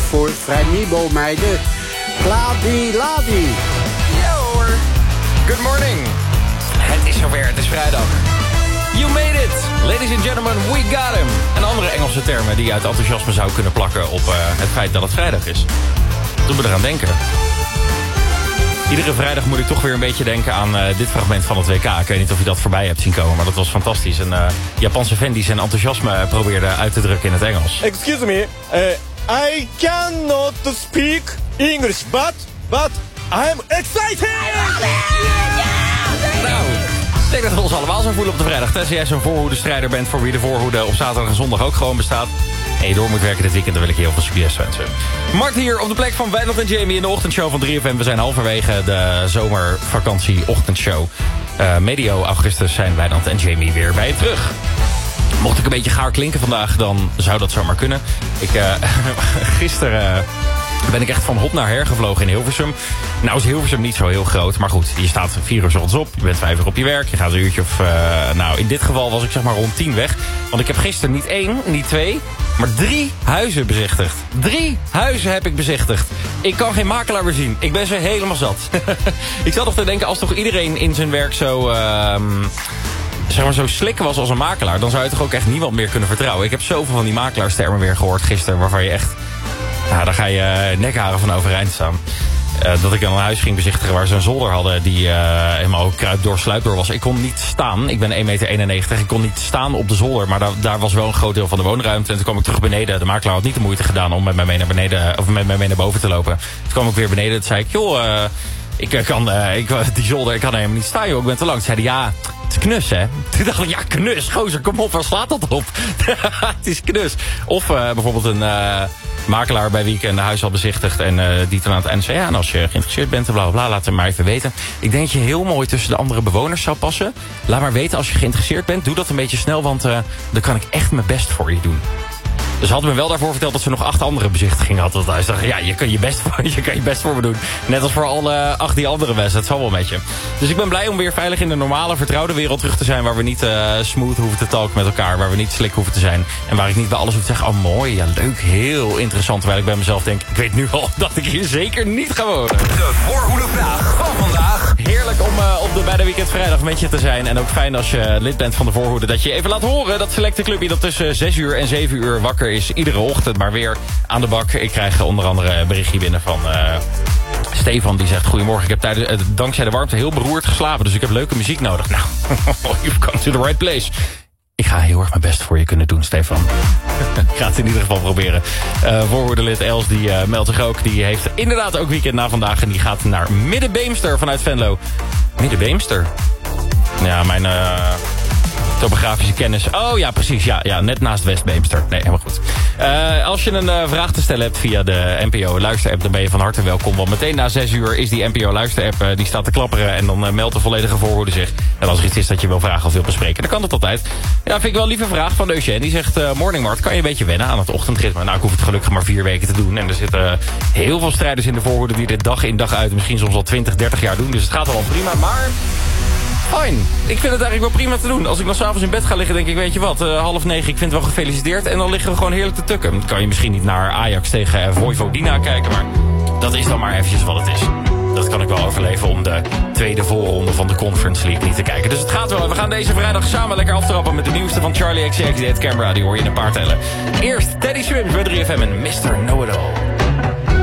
voor Vrijmibo meiden. Ladi, ladi. Yo hoor. Good morning. Het is zover, het is vrijdag. You made it. Ladies and gentlemen, we got him. En andere Engelse termen die je uit enthousiasme zou kunnen plakken op het feit dat het vrijdag is. Doe me eraan denken. Iedere vrijdag moet ik toch weer een beetje denken aan dit fragment van het WK. Ik weet niet of je dat voorbij hebt zien komen, maar dat was fantastisch. Een Japanse fan die zijn enthousiasme probeerde uit te drukken in het Engels. Excuse me, I cannot speak English, but I'm excited! Nou, ik denk dat we ons allemaal zo voelen op de vrijdag. Tenzij jij zo'n voorhoede-strijder bent voor wie de voorhoede op zaterdag en zondag ook gewoon bestaat. En je door moet werken dit weekend, dan wil ik je heel veel succes wensen. Mart hier op de plek van Wijnald en Jamie in de ochtendshow van 3FM. We zijn halverwege de zomervakantie-ochtendshow. Medio augustus zijn Wijnald en Jamie weer bij je terug. Mocht ik een beetje gaar klinken vandaag, dan zou dat zomaar kunnen. Gisteren ben ik echt van hop naar her gevlogen in Hilversum. Nou is Hilversum niet zo heel groot, maar goed, je staat 4 uur 's ochtends op, je bent 5 uur op je werk, je gaat een uurtje of... nou, in dit geval was ik zeg maar rond 10 weg. Want ik heb gisteren niet 1, niet 2, maar 3 huizen bezichtigd. 3 huizen heb ik bezichtigd. Ik kan geen makelaar meer zien. Ik ben ze helemaal zat. Ik zat nog te denken, als toch iedereen in zijn werk zo... zeg maar zo slik was als een makelaar, dan zou je toch ook echt niemand meer kunnen vertrouwen. Ik heb zoveel van die makelaarstermen weer gehoord gisteren, waarvan je echt... Nou, daar ga je nekharen van overeind staan. Dat ik dan een huis ging bezichtigen waar ze een zolder hadden die helemaal kruipdoor, sluipdoor was. Ik kon niet staan. Ik ben 1,91 meter. Ik kon niet staan op de zolder, maar daar was wel een groot deel van de woonruimte. En toen kwam ik terug beneden. De makelaar had niet de moeite gedaan om met mij mee naar beneden, of met mij mee naar boven te lopen. Toen kwam ik weer beneden. Toen zei ik, joh, die zolder, ik kan helemaal niet staan, joh. Ik ben te lang. Toen zei hij, ja, het is knus, hè? Toen dacht ik, ja, knus, gozer, kom op, waar slaat dat op? Het is knus. Of bijvoorbeeld een makelaar bij wie ik een huis had bezichtigd en die toen aan het eind zei, ja, en als je geïnteresseerd bent en bla bla, laat het maar even weten. Ik denk dat je heel mooi tussen de andere bewoners zou passen. Laat maar weten als je geïnteresseerd bent. Doe dat een beetje snel, want dan kan ik echt mijn best voor je doen. Dus hadden me wel daarvoor verteld dat ze nog 8 andere bezichtigingen had. Dus dacht, ja, je kan je best voor me doen. Net als voor alle 8 die andere best. Dat zal wel met je. Dus ik ben blij om weer veilig in de normale, vertrouwde wereld terug te zijn. Waar we niet smooth hoeven te talken met elkaar. Waar we niet slik hoeven te zijn. En waar ik niet bij alles hoef te zeggen, oh mooi, ja leuk, heel interessant. Terwijl ik bij mezelf denk, ik weet nu al dat ik hier zeker niet ga wonen. De voorhoedevraag van vandaag. Heerlijk om bij de Weekend Vrijdag met je te zijn. En ook fijn als je lid bent van de voorhoede. Dat je even laat horen dat selecte clubje dat tussen 6 uur en 7 uur wakker is. Iedere ochtend maar weer aan de bak. Ik krijg onder andere een berichtje binnen van Stefan. Die zegt, goedemorgen, ik heb dankzij de warmte heel beroerd geslapen. Dus ik heb leuke muziek nodig. Nou, you've come to the right place. Ik ga heel erg mijn best voor je kunnen doen, Stefan. Ik ga het in ieder geval proberen. Voorhoedelid Els, die meldt zich ook. Die heeft inderdaad ook weekend na vandaag. En die gaat naar Middenbeemster vanuit Venlo. Middenbeemster? Ja, mijn topografische kennis. Oh ja, precies. Ja, net naast Westbeemster. Nee, helemaal goed. Als je een vraag te stellen hebt via de NPO Luisterapp, dan ben je van harte welkom. Want meteen na 6 uur is die NPO Luisterapp, die staat te klapperen. En dan meldt de volledige voorhoede zich. En als er iets is dat je wil vragen of wil bespreken, dan kan dat altijd. Ja, vind ik wel een lieve vraag van Eugène. Die zegt, morning Mart, kan je een beetje wennen aan het ochtendritme? Nou, ik hoef het gelukkig maar 4 weken te doen. En er zitten heel veel strijders in de voorhoede die dit dag in dag uit misschien soms al 20, 30 jaar doen. Dus het gaat wel prima, maar fijn. Ik vind het eigenlijk wel prima te doen. Als ik dan s'avonds in bed ga liggen, denk ik, weet je wat, 8:30, ik vind het wel gefeliciteerd. En dan liggen we gewoon heerlijk te tukken. Dan kan je misschien niet naar Ajax tegen Vojvodina kijken, maar dat is dan maar eventjes wat het is. Dat kan ik wel overleven om de tweede voorronde van de Conference League niet te kijken. Dus het gaat wel. We gaan deze vrijdag samen lekker aftrappen met de nieuwste van Charlie XCX, Dead Camera. Die hoor je in een paar tellen. Eerst Teddy Swims bij 3FM en Mr. Know-It-All.